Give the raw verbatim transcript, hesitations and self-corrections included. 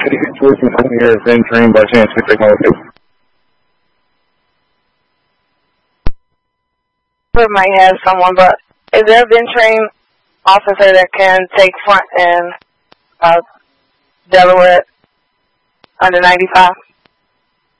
situation from here is in train by chance we take my location. We might have someone, but is there a Ventrain officer that can take front in uh, Delaware under ninety-five?